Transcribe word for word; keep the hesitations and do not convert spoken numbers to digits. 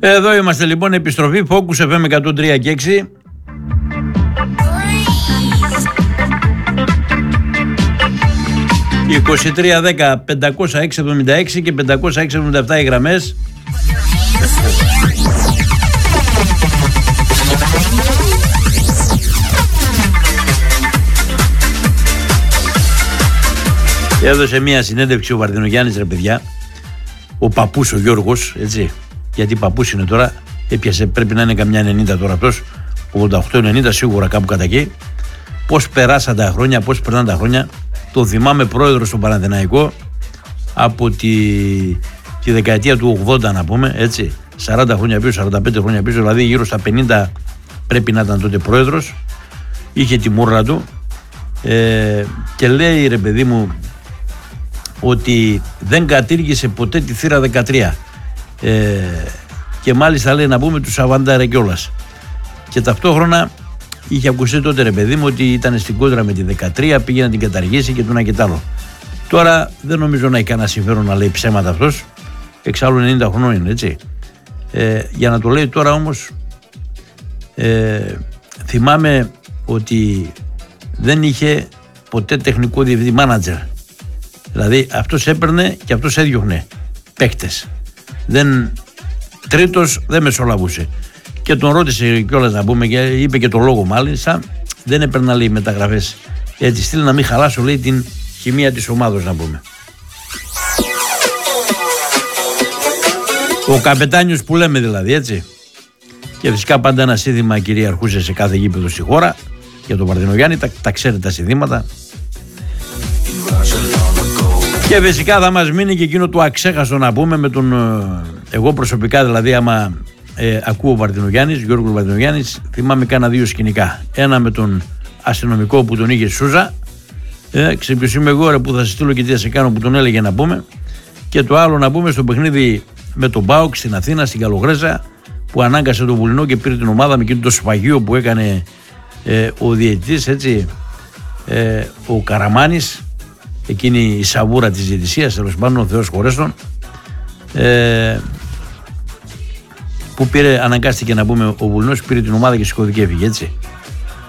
Εδώ είμαστε λοιπόν, επιστροφή Focus εφ εμ εκατόν τρία και έξι. είκοσι τρία δέκα πεντακόσια έξι εβδομήντα έξι και πεντακόσια έξι εβδομήντα επτά οι γραμμές. Έδωσε μια συνέντευξη ο Βαρδινογιάννης, ρε παιδιά, ο παππούς ο Γιώργος, έτσι, γιατί παππούς είναι τώρα, έπιασε, πρέπει να είναι καμιά ενενήντα τώρα αυτός, ογδόντα οκτώ ενενήντα σίγουρα κάπου κατά εκεί. Πώς περάσαν τα χρόνια, πώς περνάνε τα χρόνια. Το θυμάμαι πρόεδρος στον Παναθηναϊκό από τη, τη δεκαετία του ογδόντα, να πούμε, έτσι, σαράντα χρόνια πίσω, σαράντα πέντε χρόνια πίσω, δηλαδή γύρω στα πενήντα πρέπει να ήταν τότε πρόεδρος. Είχε τη μούρρα του ε, και λέει, ρε παιδί μου, ότι δεν κατήργησε ποτέ τη θύρα δεκατρία ε, και μάλιστα λέει να πούμε του Σαββαντάρε κιόλας. Και ταυτόχρονα είχε ακουστεί τότε, ρε παιδί μου, ότι ήταν στην κόντρα με τη δεκατρία, πήγε να την καταργήσει και το ένα και τ' άλλο. Τώρα δεν νομίζω να έχει κανένα συμφέρον να λέει ψέματα αυτός, εξάλλου ενενήντα χρονών είναι, έτσι. Ε, για να το λέει τώρα όμως, ε, θυμάμαι ότι δεν είχε ποτέ τεχνικό διευθυντή, μάνατζερ. Δηλαδή αυτός έπαιρνε και αυτός έδιωχνε παίκτες. Δεν, τρίτος δεν μεσολαβούσε. Και τον ρώτησε κιόλας, να πούμε, και είπε και τον λόγο μάλιστα, δεν έπαιρνα, λέει, μεταγραφές έτσι στείλει να μην χαλάσω, λέει, την χημεία της ομάδος, να πούμε. Ο καπετάνιος που λέμε δηλαδή, έτσι. Και φυσικά πάντα ένα σύνθημα κυριαρχούσε σε κάθε γήπεδο στη χώρα για τον Βαρδινογιάννη, τα, τα ξέρετε τα συνθήματα. Και φυσικά θα μας μείνει και εκείνο το αξέχαστο, να πούμε, με τον, εγώ προσωπικά δηλαδή, άμα ε, ακούω Βαρδινογιάννης, Γιώργος Βαρδινογιάννης, θυμάμαι κάνα δύο σκηνικά. Ένα με τον αστυνομικό που τον είχε Σούζα, ε, ξέρεις είμαι εγώ, ρε, που θα σε στείλω και τι θα σε κάνω, που τον έλεγε, να πούμε. Και το άλλο, να πούμε, στο παιχνίδι με τον ΠΑΟΚ στην Αθήνα, στην Καλογρέζα, που ανάγκασε τον Βουλινό και πήρε την ομάδα με εκείνο το σφαγείο που έκανε ε, ο διαιτητής, έτσι, ε, ο Καραμάνης, εκείνη η σαβούρα της διαιτησίας, τέλος πάντων, ο Θεός χωρέστον, ε, που πήρε, αναγκάστηκε, να πούμε, ο Βουλινός, πήρε την ομάδα και σηκώθηκε, έφυγε, έτσι.